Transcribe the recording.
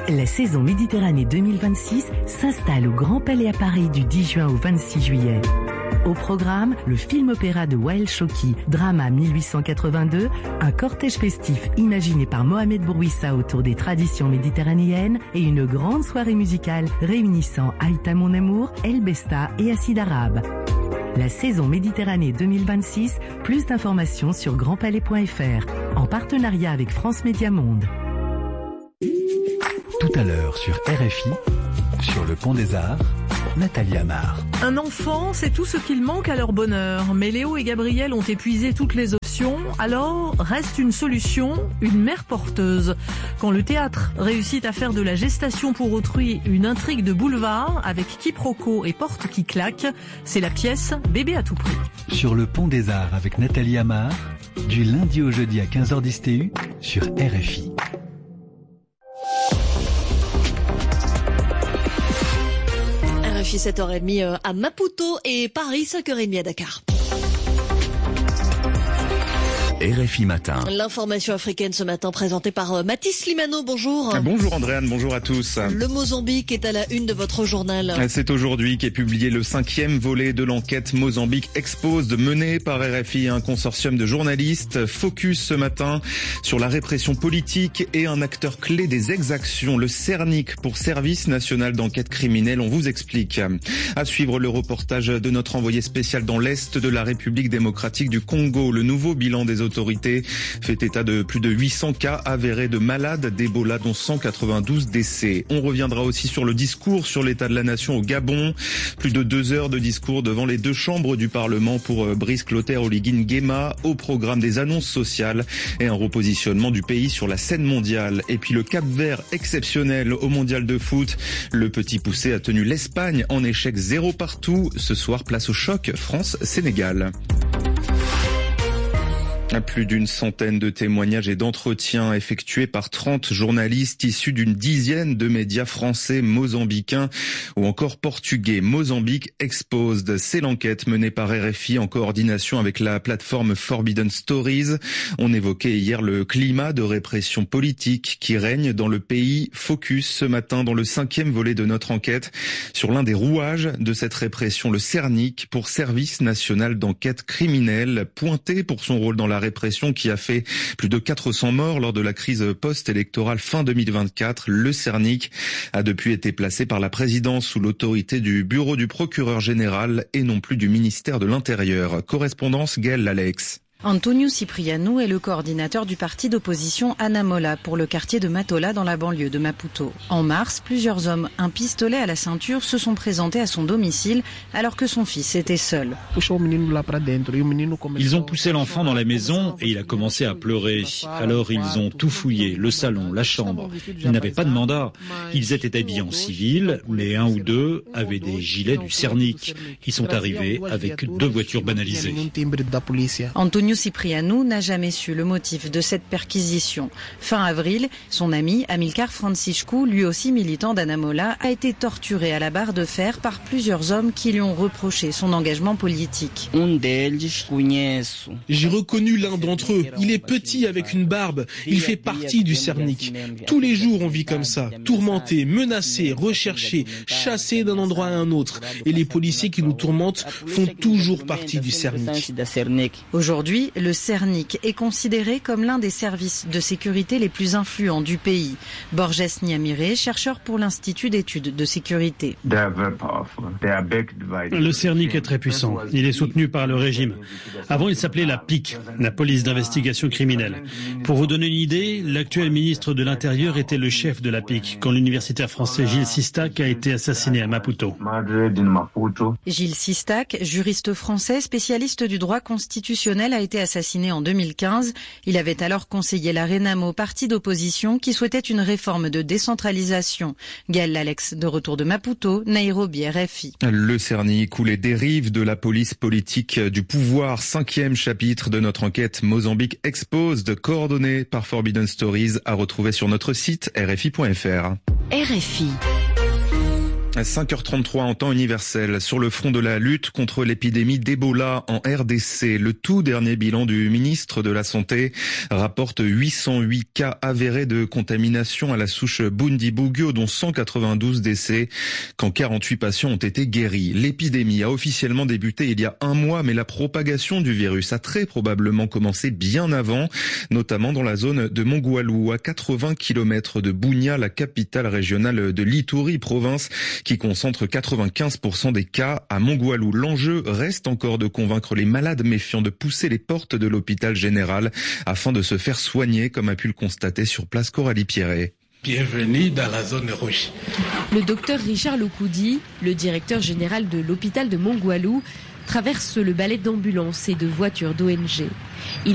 La saison Méditerranée 2026 s'installe au Grand Palais à Paris du 10 juin au 26 juillet. Au programme, le film-opéra de Wael Choki, Drama 1882, un cortège festif imaginé par Mohamed Bourouissa autour des traditions méditerranéennes et une grande soirée musicale réunissant Aïta Mon Amour, El Besta et Acide Arabe. La saison Méditerranée 2026, plus d'informations sur grandpalais.fr, en partenariat avec France Média Monde. Tout à l'heure sur RFI, sur le Pont des Arts, Nathalie Amar. Un enfant, c'est tout ce qu'il manque à leur bonheur. Mais Léo et Gabriel ont épuisé toutes les options. Alors, reste une solution, une mère porteuse. Quand le théâtre réussit à faire de la gestation pour autrui une intrigue de boulevard avec quiproquo et porte qui claque, c'est la pièce Bébé à tout prix. Sur le Pont des Arts avec Nathalie Amar, du lundi au jeudi à 15h10 TU sur RFI. RFI 7h30 à Maputo et Paris 5h30 à Dakar. RFI Matin. L'information africaine ce matin présentée par Mathis Limano. Bonjour. Bonjour Andréane, bonjour à tous. Le Mozambique est à la une de votre journal. C'est aujourd'hui qu'est publié le 5e volet de l'enquête Mozambique Exposed menée par RFI, un consortium de journalistes. Focus ce matin sur la répression politique et un acteur clé des exactions, le CERNIC pour Service National d'Enquête Criminelle. On vous explique. À suivre le reportage de notre envoyé spécial dans l'Est de la République démocratique du Congo. Le nouveau bilan des autorités fait état de plus de 800 cas avérés de malades d'Ebola, dont 192 décès. On reviendra aussi sur le discours sur l'état de la nation au Gabon. Plus de 2 heures de discours devant les 2 chambres du Parlement pour Brice Clotaire Oligui Nguema. Au programme des annonces sociales et un repositionnement du pays sur la scène mondiale. Et puis le Cap-Vert exceptionnel au mondial de foot. Le petit poussé a tenu l'Espagne en échec 0 partout. Ce soir, place au choc France-Sénégal. Plus d'une centaine de témoignages et d'entretiens effectués par 30 journalistes issus d'une dizaine de médias français, mozambicains ou encore portugais. Mozambique Exposed, c'est l'enquête menée par RFI en coordination avec la plateforme Forbidden Stories. On évoquait hier le climat de répression politique qui règne dans le pays. Focus ce matin dans le 5e volet de notre enquête sur l'un des rouages de cette répression, le CERNIC pour Service National d'Enquête Criminelle, pointé pour son rôle dans la répression qui a fait plus de 400 morts lors de la crise post-électorale fin 2024. Le CERNIC a depuis été placé par la présidence sous l'autorité du bureau du procureur général et non plus du ministère de l'Intérieur. Correspondance Gaël Alex. Antonio Cipriano est le coordinateur du parti d'opposition Anamola pour le quartier de Matola dans la banlieue de Maputo. En mars, plusieurs hommes, un pistolet à la ceinture, se sont présentés à son domicile alors que son fils était seul. Ils ont poussé l'enfant dans la maison et il a commencé à pleurer. Alors ils ont tout fouillé, le salon, la chambre. Ils n'avaient pas de mandat. Ils étaient habillés en civil, mais un ou deux avaient des gilets du CERNIC. Ils sont arrivés avec 2 voitures banalisées. Antonio Cipriano n'a jamais su le motif de cette perquisition. Fin avril, son ami Amilcar Francisco, lui aussi militant d'Anamola, a été torturé à la barre de fer par plusieurs hommes qui lui ont reproché son engagement politique. J'ai reconnu l'un d'entre eux. Il est petit avec une barbe. Il fait partie du CERNIC. Tous les jours on vit comme ça, tourmenté, menacé, recherché, chassé d'un endroit à un autre. Et les policiers qui nous tourmentent font toujours partie du CERNIC. Aujourd'hui, le CERNIC est considéré comme l'un des services de sécurité les plus influents du pays. Borges Niamire, chercheur pour l'Institut d'études de sécurité. Le CERNIC est très puissant. Il est soutenu par le régime. Avant, il s'appelait la PIC, la police d'investigation criminelle. Pour vous donner une idée, l'actuel ministre de l'Intérieur était le chef de la PIC quand l'universitaire français Gilles Sistac a été assassiné à Maputo. Gilles Sistac, juriste français spécialiste du droit constitutionnel, a été assassiné en 2015. Il avait alors conseillé la Renamo, parti d'opposition qui souhaitait une réforme de décentralisation. Gaël Alex, de retour de Maputo, Nairobi, RFI. Le CERNIC ou les dérives de la police politique du pouvoir, 5e chapitre de notre enquête Mozambique Exposed, coordonnée par Forbidden Stories, à retrouver sur notre site rfi.fr. RFI. 5h33 en temps universel. Sur le front de la lutte contre l'épidémie d'Ebola en RDC, le tout dernier bilan du ministre de la Santé rapporte 808 cas avérés de contamination à la souche Bundibugyo, dont 192 décès, quand 48 patients ont été guéris. L'épidémie a officiellement débuté il y a un mois, mais la propagation du virus a très probablement commencé bien avant, notamment dans la zone de Mongoualou, à 80 km de Bunia, la capitale régionale de l'Ituri, province qui concentre 95% des cas à Mongoualou. L'enjeu reste encore de convaincre les malades méfiants de pousser les portes de l'hôpital général afin de se faire soigner, comme a pu le constater sur place Coralie Pierret. Bienvenue dans la zone rouge. Le docteur Richard Lokoudi, le directeur général de l'hôpital de Mongoualou, traverse le balai d'ambulances et de voitures d'ONG.